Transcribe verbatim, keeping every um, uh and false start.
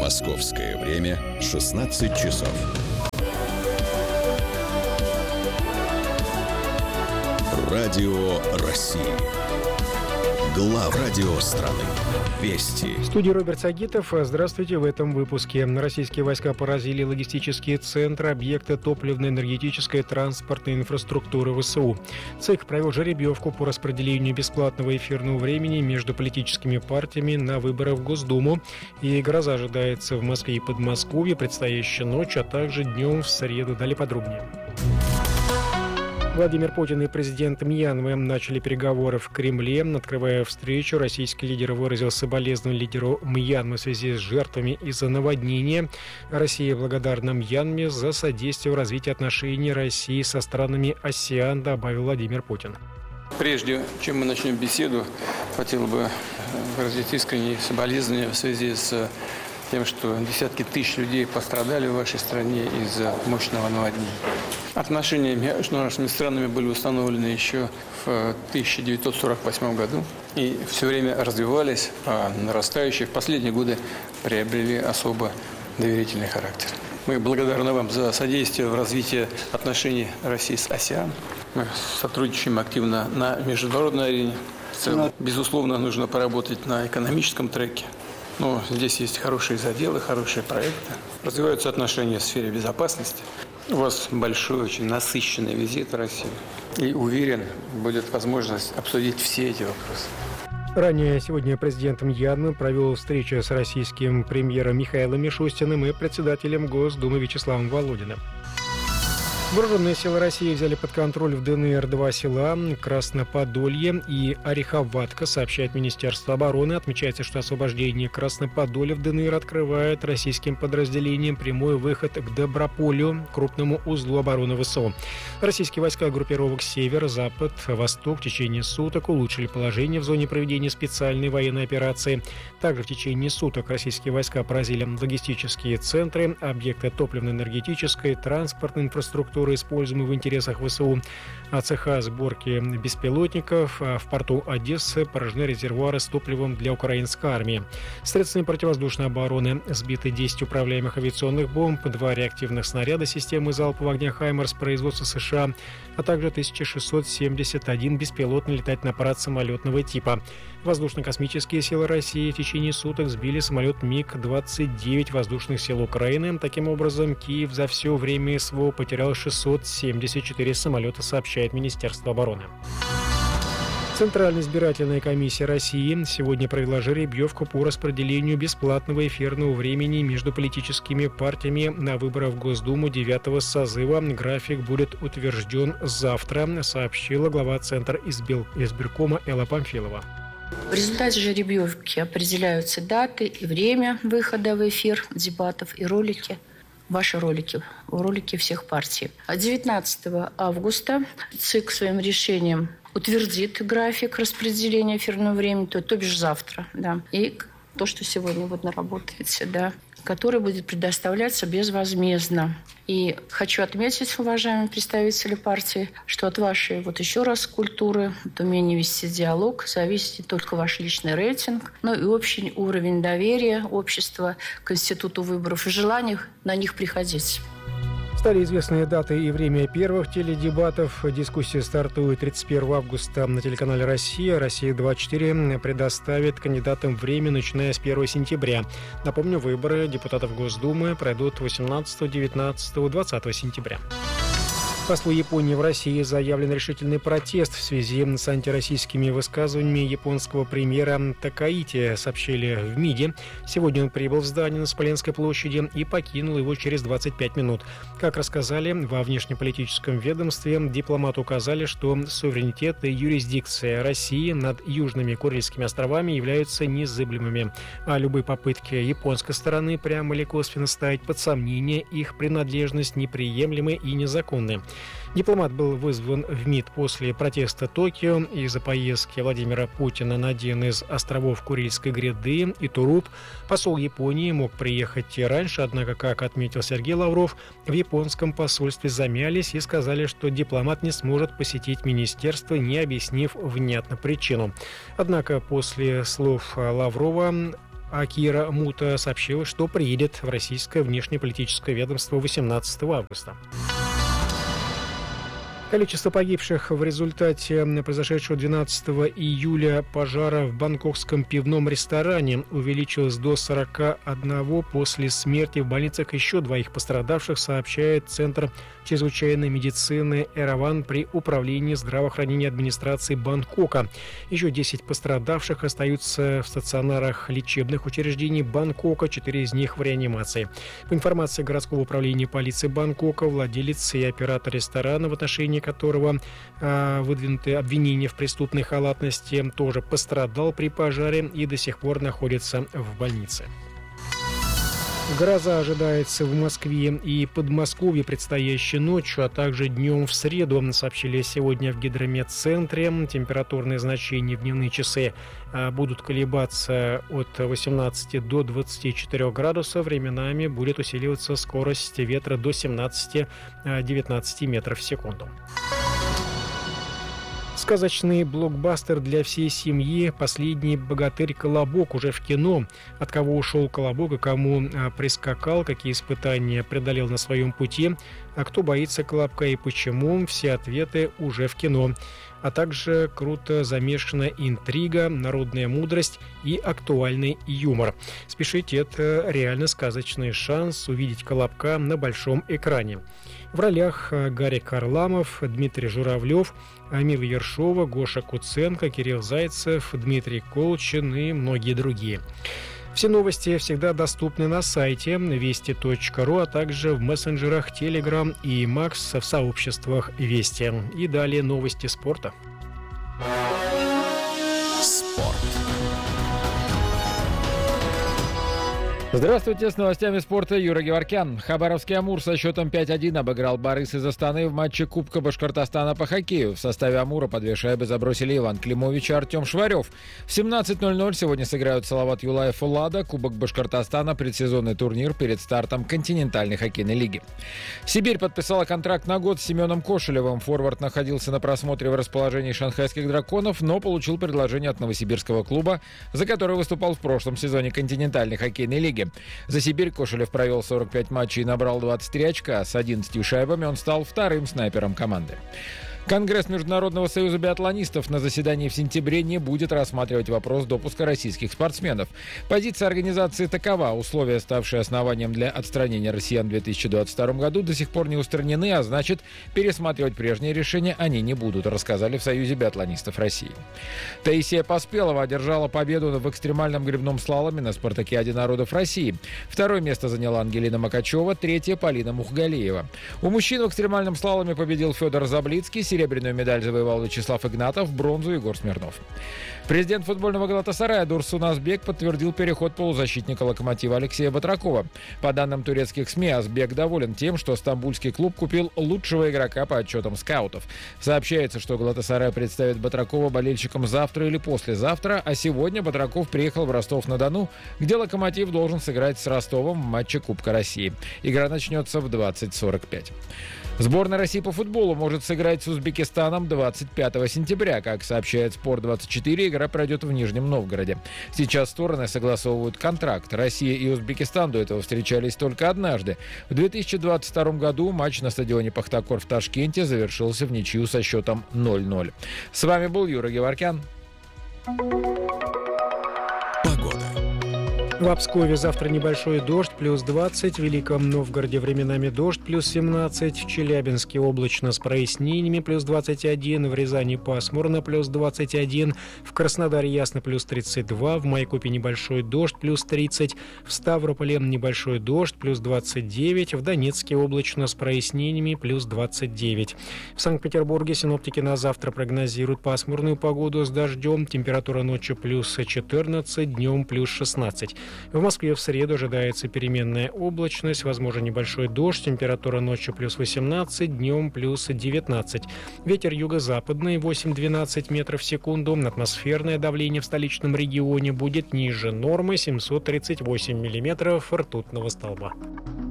Московское время шестнадцать часов. Радио России. Глав радио страны. Вести. В студии Роберт Сагитов. Здравствуйте. В этом выпуске. Российские войска поразили логистические центры, объекты топливно-энергетической и транспортной инфраструктуры ВСУ. ЦИК провел жеребьевку по распределению бесплатного эфирного времени между политическими партиями на выборы в Госдуму. И гроза ожидается в Москве и Подмосковье предстоящей ночью, а также днем в среду. Далее подробнее. Владимир Путин и президент Мьянмы начали переговоры в Кремле. Открывая встречу, российский лидер выразил соболезнования лидеру Мьянмы в связи с жертвами из-за наводнения. Россия благодарна Мьянме за содействие в развитии отношений России со странами АСЕАН, добавил Владимир Путин. Прежде чем мы начнем беседу, хотел бы выразить искренние соболезнования в связи с тем, что десятки тысяч людей пострадали в вашей стране из-за мощного наводнения. Отношения между нашими странами были установлены еще в тысяча девятьсот сорок восьмом году и все время развивались, а нарастающие в последние годы приобрели особо доверительный характер. Мы благодарны вам за содействие в развитии отношений России с АСЕАН. Мы сотрудничаем активно на международной арене. В целом, безусловно, нужно поработать на экономическом треке. Но здесь есть хорошие заделы, хорошие проекты. Развиваются отношения в сфере безопасности. У вас большой, очень насыщенный визит в Россию. И уверен, будет возможность обсудить все эти вопросы. Ранее сегодня президент Мьянмы провел встречу с российским премьером Михаилом Мишустиным и председателем Госдумы Вячеславом Володиным. Вооруженные силы России взяли под контроль в ДНР два села – Красноподолье и Ореховатка, сообщает Министерство обороны. Отмечается, что освобождение Красноподолья в ДНР открывает российским подразделениям прямой выход к Доброполю, крупному узлу обороны ВСУ. Российские войска группировок «Север», «Запад», «Восток» в течение суток улучшили положение в зоне проведения специальной военной операции. Также в течение суток российские войска поразили логистические центры, объекты топливно-энергетической, транспортной инфраструктуры, используемые в интересах ВСУ, а цеха сборки беспилотников. В порту Одессы поражены резервуары с топливом для украинской армии. Средствами противовоздушной обороны сбиты десять управляемых авиационных бомб, два реактивных снаряда системы залпового огня «Хаймарс» производства США, а также тысяча шестьсот семьдесят один беспилотный летательный аппарат самолетного типа. Воздушно-космические силы России в течение суток сбили самолет МиГ двадцать девять воздушных сил Украины. Таким образом, Киев за все время СВО потерял шестьсот семьдесят четыре самолета, сообщает Министерство обороны. Центральная избирательная комиссия России сегодня провела жеребьевку по распределению бесплатного эфирного времени между политическими партиями на выборах в Госдуму девятого созыва. График будет утвержден завтра, сообщила глава Центра избил... избиркома Элла Памфилова. В результате жеребьевки определяются даты и время выхода в эфир дебатов и ролики. Ваши ролики, ролики всех партий. девятнадцатого августа ЦИК своим решением утвердит график распределения эфирного времени, то, то бишь завтра, да, и то, что сегодня вот наработаете, да, который будет предоставляться безвозмездно. И хочу отметить, уважаемые представители партии, что от вашей, вот еще раз, культуры, от умения вести диалог зависит только ваш личный рейтинг, ну и общий уровень доверия общества к институту выборов и желание на них приходить. Стали известны даты и время первых теледебатов. Дискуссия стартует тридцать первого августа на телеканале «Россия». «Россия-двадцать четыре» предоставит кандидатам время, начиная с первого сентября. Напомню, выборы депутатов Госдумы пройдут восемнадцатого, девятнадцатого, двадцатого сентября. Послу Японии в России заявлен решительный протест в связи с антироссийскими высказываниями японского премьера Такаити, сообщили в МИДе. Сегодня он прибыл в здание на Смоленской площади и покинул его через двадцать пять минут. Как рассказали во внешнеполитическом ведомстве, дипломаты указали, что суверенитет и юрисдикция России над Южными Курильскими островами являются незыблемыми, а любые попытки японской стороны прямо или косвенно ставить под сомнение их принадлежность неприемлемы и незаконны. Дипломат был вызван в МИД после протеста Токио из-за поездки Владимира Путина на один из островов Курильской гряды и Туруп. Посол Японии мог приехать и раньше, однако, как отметил Сергей Лавров, в японском посольстве замялись и сказали, что дипломат не сможет посетить министерство, не объяснив внятно причину. Однако после слов Лаврова Акира Мута сообщила, что приедет в российское внешнеполитическое ведомство восемнадцатого августа. Количество погибших в результате произошедшего двенадцатого июля пожара в бангкокском пивном ресторане увеличилось до сорока одного. После смерти в больницах еще двоих пострадавших, сообщает Центр чрезвычайной медицины Эраван при управлении здравоохранения администрации Бангкока. Еще десять пострадавших остаются в стационарах лечебных учреждений Бангкока, четыре из них в реанимации. По информации городского управления полиции Бангкока, владелец и оператор ресторана, в отношении которого э, выдвинуты обвинения в преступной халатности, тоже пострадал при пожаре и до сих пор находится в больнице. Гроза ожидается в Москве и Подмосковье предстоящей ночью, а также днем в среду, сообщили сегодня в гидрометцентре. Температурные значения в дневные часы будут колебаться от восемнадцати до двадцати четырёх градусов. Временами будет усиливаться скорость ветра до семнадцати-девятнадцати метров в секунду. Сказочный блокбастер для всей семьи «Последний богатырь Колобок» уже в кино. От кого ушел Колобок и кому прискакал, какие испытания преодолел на своем пути, а кто боится Колобка и почему, все ответы уже в кино. А также круто замешана интрига, народная мудрость и актуальный юмор. Спешите, это реально сказочный шанс увидеть Колобка на большом экране. В ролях Гарик Харламов, Дмитрий Журавлев, Мила Ершова, Гоша Куценко, Кирилл Зайцев, Дмитрий Колчин и многие другие. Все новости всегда доступны на сайте вести точка ру, а также в мессенджерах Telegram и Макс, в сообществах Вести. И далее новости спорта. Спорт. Здравствуйте, с новостями спорта Юра Геворкян. Хабаровский «Амур» со счетом пять один обыграл Барыс из Астаны в матче Кубка Башкортостана по хоккею. В составе «Амура» по две шайбы забросили Иван Климович и Артем Шварев. В семнадцать ноль ноль сегодня сыграют Салават Юлаев и «Лада». Кубок Башкортостана – предсезонный турнир перед стартом континентальной хоккейной лиги. Сибирь подписала контракт на год с Семеном Кошелевым. Форвард находился на просмотре в расположении шанхайских «Драконов», но получил предложение от новосибирского клуба, за который выступал в прошлом сезоне континентальной хоккейной лиги. За Сибирь Кошелев провел сорок пять матчей и набрал двадцать три очка. С одиннадцатью шайбами он стал вторым снайпером команды. Конгресс Международного союза биатлонистов на заседании в сентябре не будет рассматривать вопрос допуска российских спортсменов. Позиция организации такова: условия, ставшие основанием для отстранения россиян в две тысячи двадцать втором году, до сих пор не устранены, а значит, пересматривать прежние решения они не будут, рассказали в Союзе биатлонистов России. Таисия Поспелова одержала победу в экстремальном гребном слаломе на Спартакиаде народов России. Второе место заняла Ангелина Макачева, третье – Полина Мухгалеева. У мужчин в экстремальном слаломе победил Федор Заблицкий, серебряную медаль завоевал Вячеслав Игнатов, бронзу Егор Смирнов. Президент футбольного «Галатасарая» Дурсун Азбек подтвердил переход полузащитника «Локомотива» Алексея Батракова. По данным турецких СМИ, Азбек доволен тем, что стамбульский клуб купил лучшего игрока по отчетам скаутов. Сообщается, что «Галатасарай» представит Батракова болельщикам завтра или послезавтра, а сегодня Батраков приехал в Ростов-на-Дону, где «Локомотив» должен сыграть с Ростовом в матче Кубка России. Игра начнется в двадцать сорок пять. Сборная России по футболу может сыграть с Узбекистаном двадцать пятого сентября. Как сообщает Спорт двадцать четыре, игра пройдет в Нижнем Новгороде. Сейчас стороны согласовывают контракт. Россия и Узбекистан до этого встречались только однажды. В две тысячи двадцать втором году матч на стадионе «Пахтакор» в Ташкенте завершился в ничью со счетом ноль ноль. С вами был Юра Геворкян. В Обскове завтра небольшой дождь, плюс двадцать. В Великом Новгороде временами дождь, плюс семнадцать. В Челябинске облачно с прояснениями, плюс двадцать один. В Рязани пасмурно, плюс двадцать один. В Краснодаре ясно, плюс тридцать два. В Майкопе небольшой дождь, плюс тридцать. В Ставрополе небольшой дождь, плюс двадцать девять. В Донецке облачно с прояснениями, плюс двадцать девять. В Санкт-Петербурге синоптики на завтра прогнозируют пасмурную погоду с дождем. Температура ночью плюс четырнадцать, днем плюс шестнадцать. В Москве в среду ожидается переменная облачность, возможен небольшой дождь, температура ночью плюс восемнадцать, днем плюс девятнадцать. Ветер юго-западный восемь-двенадцать метров в секунду, атмосферное давление в столичном регионе будет ниже нормы семьсот тридцать восемь миллиметров ртутного столба.